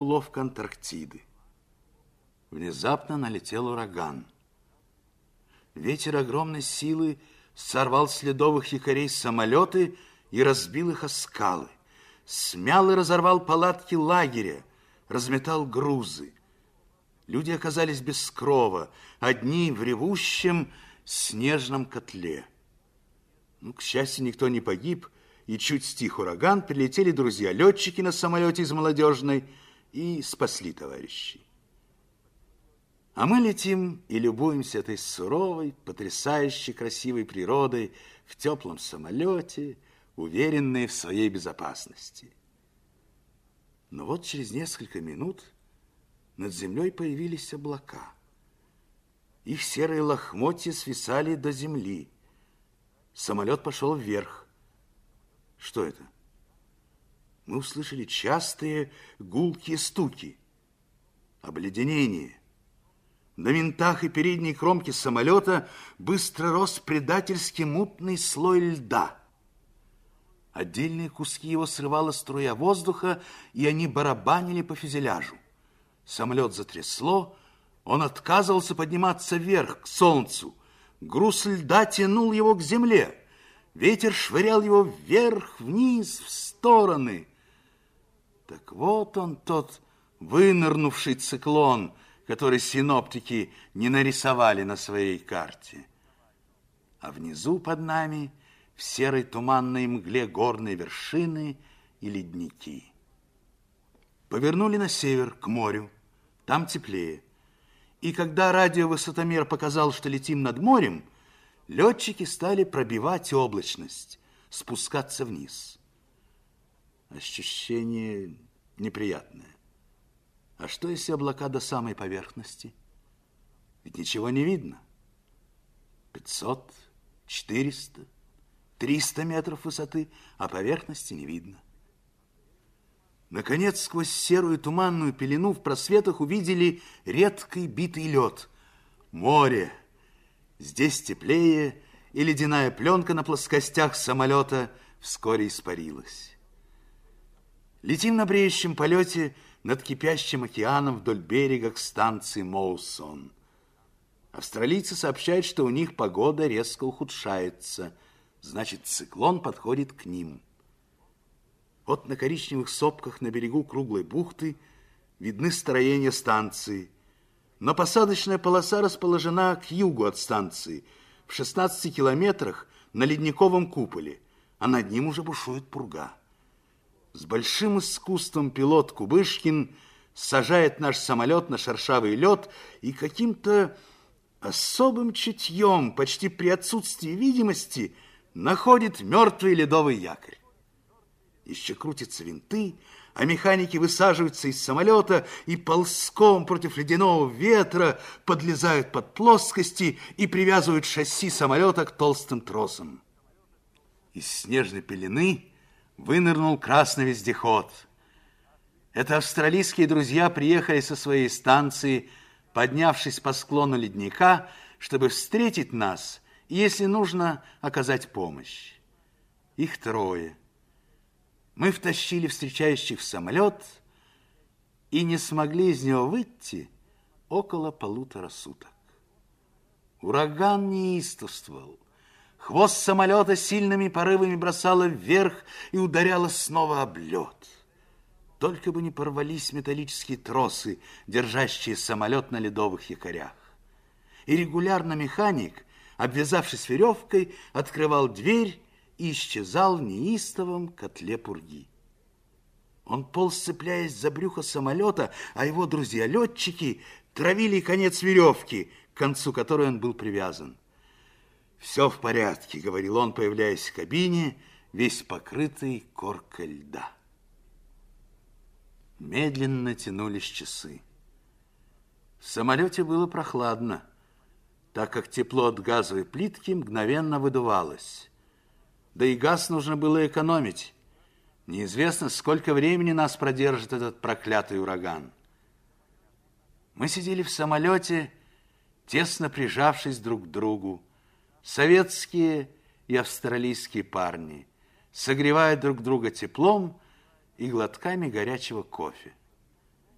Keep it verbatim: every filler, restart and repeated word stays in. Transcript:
уловка Антарктиды. Внезапно налетел ураган. Ветер огромной силы сорвал с ледовых якорей самолеты и разбил их о скалы. Смял и разорвал палатки лагеря, разметал грузы. Люди оказались без крова, одни в ревущем снежном котле. Ну, к счастью, никто не погиб, и чуть стих ураган, прилетели друзья-летчики на самолете из молодежной и спасли товарищей. А мы летим и любуемся этой суровой, потрясающе красивой природой в теплом самолете, уверенные в своей безопасности. Но вот через несколько минут над землей появились облака. Их серые лохмотья свисали до земли. Самолет пошел вверх. Что это? Мы услышали частые гулкие стуки. Обледенение. На винтах и передней кромке самолета быстро рос предательски мутный слой льда. Отдельные куски его срывала струя воздуха, и они барабанили по фюзеляжу. Самолет затрясло, он отказывался подниматься вверх, к солнцу. Груз льда тянул его к земле. Ветер швырял его вверх, вниз, в стороны. Так вот он, тот вынырнувший циклон, который синоптики не нарисовали на своей карте. А внизу под нами в серой туманной мгле горные вершины и ледники. Повернули на север, к морю. Там теплее. И когда радиовысотомер показал, что летим над морем, летчики стали пробивать облачность, спускаться вниз. Ощущение неприятное. А что, если облака до самой поверхности? Ведь ничего не видно. Пятьсот, четыреста, триста метров высоты, а поверхности не видно. Наконец, сквозь серую туманную пелену в просветах увидели редкий битый лед. Море. Здесь теплее, и ледяная пленка на плоскостях самолета вскоре испарилась. Летим на бреющем полете над кипящим океаном вдоль берега к станции Моусон. Австралийцы сообщают, что у них погода резко ухудшается. Значит, циклон подходит к ним. Вот на коричневых сопках на берегу круглой бухты видны строения станции. Но посадочная полоса расположена к югу от станции, в шестнадцати километрах на ледниковом куполе, а над ним уже бушует пурга. С большим искусством пилот Кубышкин сажает наш самолет на шершавый лед и каким-то особым чутьем, почти при отсутствии видимости, находит мертвый ледовый якорь. Еще крутятся винты, а механики высаживаются из самолета и ползком против ледяного ветра подлезают под плоскости и привязывают шасси самолета к толстым тросам. Из снежной пелены вынырнул красный вездеход. Это австралийские друзья приехали со своей станции, поднявшись по склону ледника, чтобы встретить нас и, если нужно, оказать помощь. Их трое. Мы втащили встречающих в самолет и не смогли из него выйти около полутора суток. Ураган неистовствовал. Хвост самолета сильными порывами бросало вверх и ударяло снова об лед. Только бы не порвались металлические тросы, держащие самолет на ледовых якорях. И регулярно механик, обвязавшись веревкой, открывал дверь и исчезал в неистовом котле пурги. Он полз, цепляясь за брюхо самолета, а его друзья-летчики травили конец веревки, к концу которой он был привязан. «Все в порядке», — говорил он, появляясь в кабине, весь покрытый коркой льда. Медленно тянулись часы. В самолете было прохладно, так как тепло от газовой плитки мгновенно выдувалось. Да и газ нужно было экономить. Неизвестно, сколько времени нас продержит этот проклятый ураган. Мы сидели в самолете, тесно прижавшись друг к другу. Советские и австралийские парни, согревая друг друга теплом и глотками горячего кофе.